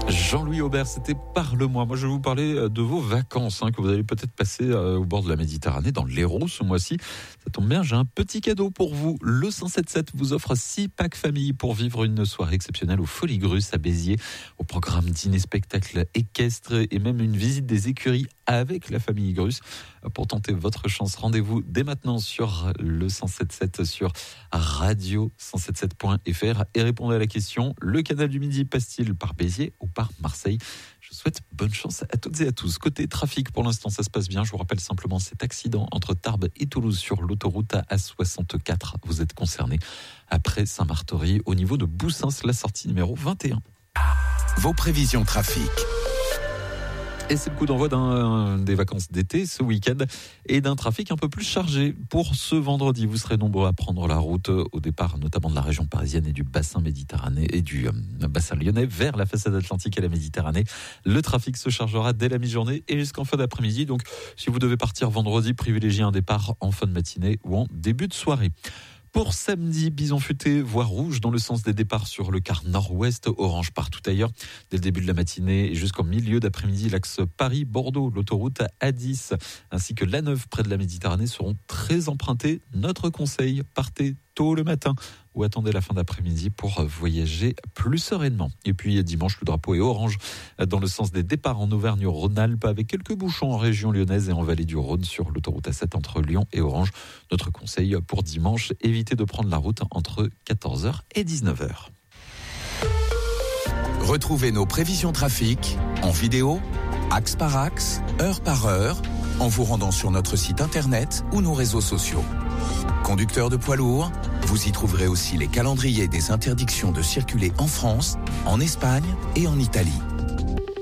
Jean-Louis Aubert, c'était Parle-moi. Moi, je vais vous parler de vos vacances que vous allez peut-être passer au bord de la Méditerranée, dans l'Hérault ce mois-ci. Ça tombe bien, j'ai un petit cadeau pour vous. Le 177 vous offre 6 packs famille pour vivre une soirée exceptionnelle aux Folies Grusses à Béziers. Au programme dîner, spectacle équestre et même une visite des écuries avec la famille Grusse. Pour tenter votre chance, rendez-vous dès maintenant sur le 177 sur radio177.fr et répondez à la question: le canal du Midi passe-t-il par Béziers ou par Marseille? Je souhaite bonne chance à toutes et à tous. Côté trafic, pour l'instant, ça se passe bien. Je vous rappelle simplement cet accident entre Tarbes et Toulouse sur l'autoroute A64. Vous êtes concerné après Saint-Martory au niveau de Boussins, la sortie numéro 21. Vos prévisions trafic. Et c'est le coup d'envoi des vacances d'été ce week-end et d'un trafic un peu plus chargé. Pour ce vendredi, vous serez nombreux à prendre la route au départ notamment de la région parisienne et du bassin méditerranéen et du bassin lyonnais vers la façade atlantique et la Méditerranée. Le trafic se chargera dès la mi-journée et jusqu'en fin d'après-midi. Donc si vous devez partir vendredi, privilégiez un départ en fin de matinée ou en début de soirée. Pour samedi, bison futé, voie rouge dans le sens des départs sur le quart nord-ouest, orange partout ailleurs. Dès le début de la matinée et jusqu'en milieu d'après-midi, l'axe Paris-Bordeaux, l'autoroute A10 ainsi que l'A9 près de la Méditerranée seront très empruntés. Notre conseil, partez tôt le matin ou attendez la fin d'après-midi pour voyager plus sereinement. Et puis dimanche, le drapeau est orange dans le sens des départs en Auvergne-Rhône-Alpes avec quelques bouchons en région lyonnaise et en vallée du Rhône sur l'autoroute A7 entre Lyon et Orange. Notre conseil pour dimanche, évitez de prendre la route entre 14h et 19h. Retrouvez nos prévisions trafic en vidéo, axe par axe, heure par heure, en vous rendant sur notre site internet ou nos réseaux sociaux. Conducteurs de poids lourds, vous y trouverez aussi les calendriers des interdictions de circuler en France, en Espagne et en Italie.